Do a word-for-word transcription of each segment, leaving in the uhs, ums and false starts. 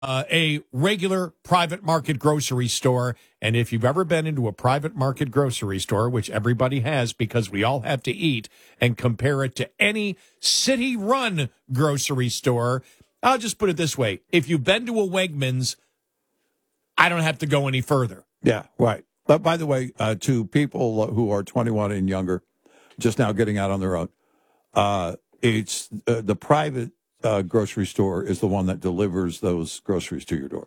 uh, a regular private market grocery store. And if you've ever been into a private market grocery store, which everybody has because we all have to eat, and compare it to any city-run grocery store, I'll just put it this way. If you've been to a Wegmans, I don't have to go any further. Yeah, right. But by the way, uh, to people who are twenty-one and younger, just now getting out on their own, uh, it's uh, the private uh, grocery store is the one that delivers those groceries to your door.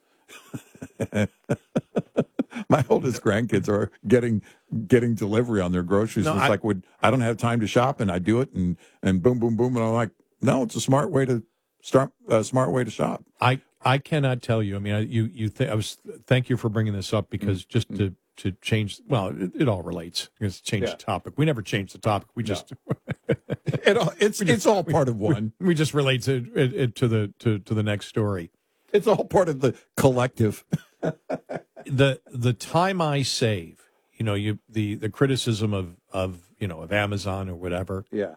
My oldest grandkids are getting getting delivery on their groceries. No, it's I, like, would I don't have time to shop, and I do it, and and boom, boom, boom, and I'm like, no, it's a smart way to start. A smart way to shop. I I cannot tell you. I mean, I, you you th- I was thank you for bringing this up because mm-hmm. just to to change. Well, it, it all relates. It's change yeah. the topic. We never change the topic. We just no. it all, it's just, it's all part we, of one. We, we just relate to it, it to the to to the next story. It's all part of the collective. the the time I save, you know, you the the criticism of of you know of Amazon or whatever. Yeah.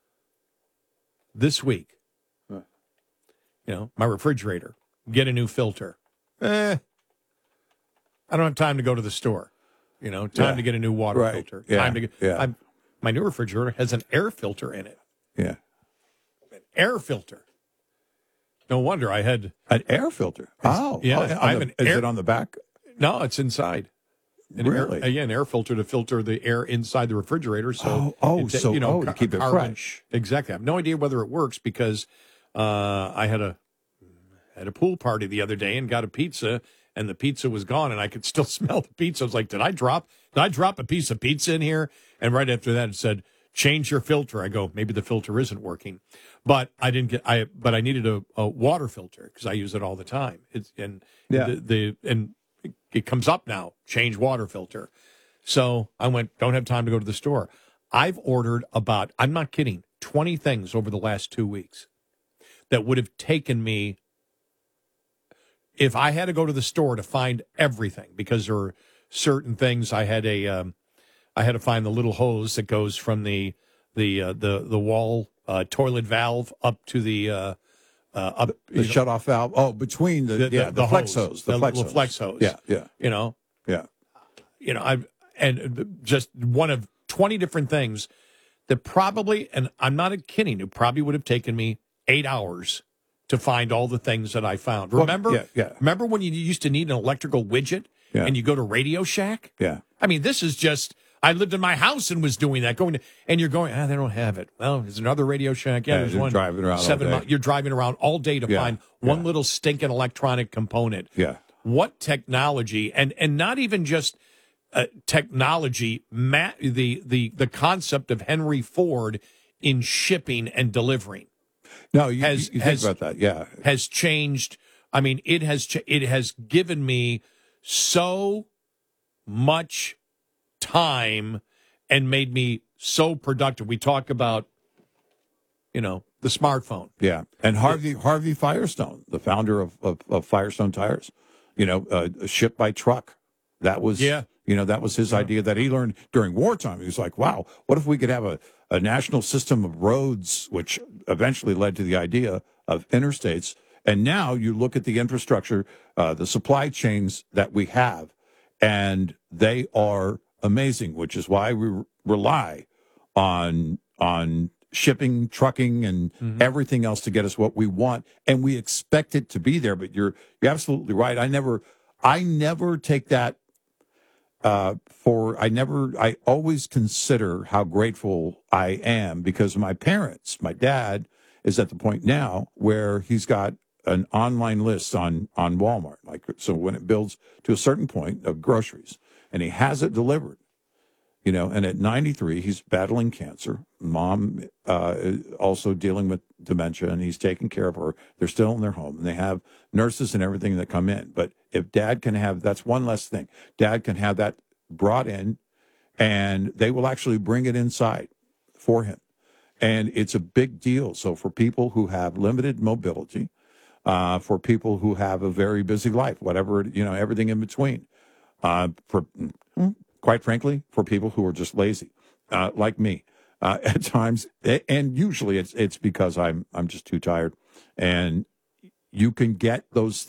This week, huh. you know, my refrigerator, get a new filter. Eh, I don't have time to go to the store. You know, time yeah. to get a new water right. filter. Yeah. Time to get. Yeah. I'm, my new refrigerator has an air filter in it. Yeah. An air filter. No wonder I had an air filter. Oh, yeah. Oh, I have the, an is air, it on the back? No, it's inside. An really? Air, yeah, an air filter to filter the air inside the refrigerator. So, oh, oh it, so you know, oh, to keep it carbon. fresh. Exactly. I have no idea whether it works because uh, I had a had a pool party the other day and got a pizza, and the pizza was gone, and I could still smell the pizza. I was like, did I drop? Did I drop a piece of pizza in here? And right after that, it said, change your filter. I go, maybe the filter isn't working, but I didn't get. I but I needed a, a water filter because I use it all the time. It's and yeah. the, the and it comes up now. Change water filter. So I went. Don't have time to go to the store. I've ordered about. I'm not kidding. twenty things over the last two weeks that would have taken me. If I had to go to the store to find everything, because there are certain things I had a. Um, I had to find the little hose that goes from the the uh, the the wall uh, toilet valve up to the uh, uh, up the, the shut off valve. Oh, between the, the yeah the, the flex hose, hose the, the flex the hose. flex hose. Yeah, yeah. You know, yeah. You know, I've and just one of twenty different things that probably, and I'm not kidding, it probably would have taken me eight hours to find all the things that I found. Remember? Well, yeah, yeah. Remember when you used to need an electrical widget yeah. and you go to Radio Shack? Yeah. I mean, this is just. I lived in my house and was doing that. Going to, and you're going, ah, they don't have it. Well, there's another Radio Shack. Yeah, yeah there's you're one. Driving around seven all day. You're driving around all day to yeah, find one yeah. little stinking electronic component. Yeah. What technology, and and not even just uh, technology. Ma- the the the concept of Henry Ford in shipping and delivering. No, you, has, you think has, about that. Yeah, has changed. I mean, it has ch- it has given me so much time and made me so productive. We talk about, you know, the smartphone. Yeah, and Harvey Harvey Firestone, the founder of, of, of Firestone Tires, you know, uh, shipped by truck. That was, yeah. you know, that was his yeah. idea that he learned during wartime. He was like, wow, what if we could have a, a national system of roads, which eventually led to the idea of interstates. And now you look at the infrastructure, uh, the supply chains that we have, and they are amazing, which is why we re- rely on on shipping, trucking, and mm-hmm. everything else to get us what we want, and we expect it to be there. But you're you're absolutely right. I never I never take that uh, for I never I always consider how grateful I am because my parents, my dad is at the point now where he's got an online list on on Walmart, like so when it builds to a certain point of groceries, and he has it delivered, you know. And at ninety-three, he's battling cancer. Mom uh, is also dealing with dementia, and he's taking care of her. They're still in their home, and they have nurses and everything that come in. But if Dad can have, that's one less thing. Dad can have that brought in, and they will actually bring it inside for him, and it's a big deal. So for people who have limited mobility. Uh, for people who have a very busy life, whatever, you know, everything in between. Uh, for, quite frankly, for people who are just lazy, uh, like me, uh, at times, and usually it's it's because I'm I'm just too tired. And you can get those